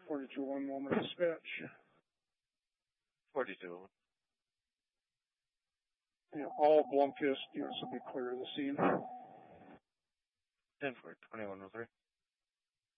42-1 moment dispatch. 42. Yeah, all Blomkist units will be clear of the scene. 10 for 2103.